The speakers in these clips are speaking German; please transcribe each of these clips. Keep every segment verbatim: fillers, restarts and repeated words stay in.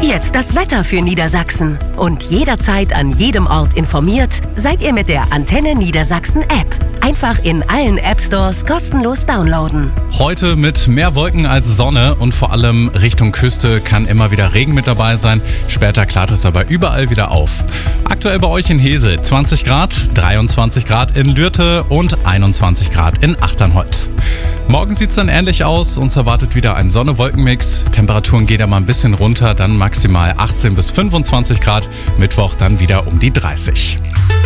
Jetzt das Wetter für Niedersachsen. Und jederzeit an jedem Ort informiert seid ihr mit der Antenne Niedersachsen App. Einfach in allen App-Stores kostenlos downloaden. Heute mit mehr Wolken als Sonne und vor allem Richtung Küste kann immer wieder Regen mit dabei sein. Später klart es aber überall wieder auf. Aktuell bei euch in Hesel zwanzig Grad, dreiundzwanzig Grad in Lürte und einundzwanzig Grad in Achternhold. Morgen sieht es dann ähnlich aus. Uns erwartet wieder ein Sonne-Wolken-Mix. Temperaturen gehen aber ein bisschen runter, dann maximal achtzehn bis fünfundzwanzig Grad. Mittwoch dann wieder um die dreißig.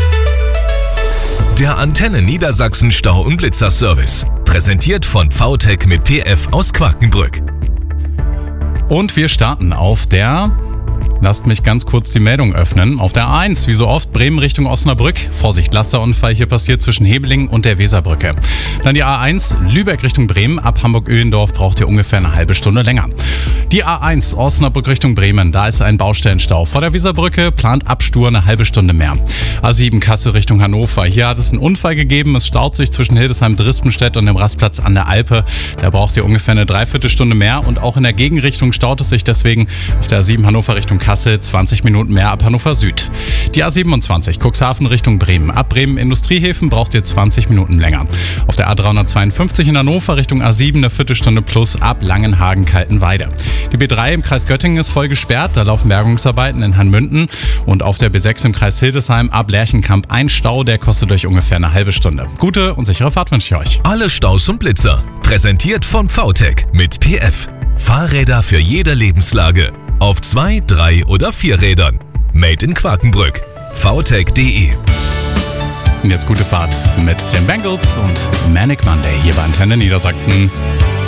Der Antenne Niedersachsen Stau- und Blitzer-Service. Präsentiert von V T E C mit P F aus Quakenbrück. Und wir starten auf der... Lasst mich ganz kurz die Meldung öffnen. Auf der A eins, wie so oft, Bremen Richtung Osnabrück. Vorsicht, Lasterunfall hier passiert zwischen Hebelingen und der Weserbrücke. Dann die A eins, Lübeck Richtung Bremen. Ab Hamburg-Öhlendorf braucht ihr ungefähr eine halbe Stunde länger. Die A eins, Osnabrück Richtung Bremen. Da ist ein Baustellenstau. Vor der Weserbrücke plant Abstur eine halbe Stunde mehr. A sieben, Kassel Richtung Hannover. Hier hat es einen Unfall gegeben. Es staut sich zwischen Hildesheim-Drispenstedt und dem Rastplatz an der Alpe. Da braucht ihr ungefähr eine Dreiviertelstunde mehr. Und auch in der Gegenrichtung staut es sich deswegen auf der A sieben Hannover Richtung Kassel zwanzig Minuten mehr ab Hannover Süd. Die A siebenundzwanzig Cuxhaven Richtung Bremen. Ab Bremen Industriehäfen braucht ihr zwanzig Minuten länger. Auf der A dreihundertzweiundfünfzig in Hannover Richtung A sieben eine Viertelstunde plus ab Langenhagen-Kaltenweide. Die B drei im Kreis Göttingen ist voll gesperrt. Da laufen Bergungsarbeiten in Hanmünden. Und auf der B sechs im Kreis Hildesheim ab Lerchenkamp ein Stau, der kostet euch ungefähr eine halbe Stunde. Gute und sichere Fahrt wünsche ich euch. Alle Staus und Blitzer. Präsentiert von V T E C mit P F. Fahrräder für jede Lebenslage. Auf zwei, drei oder vier Rädern. Made in Quakenbrück. v t e c punkt d e. Und jetzt gute Fahrt mit den Bengals und Manic Monday hier bei Antenne Niedersachsen.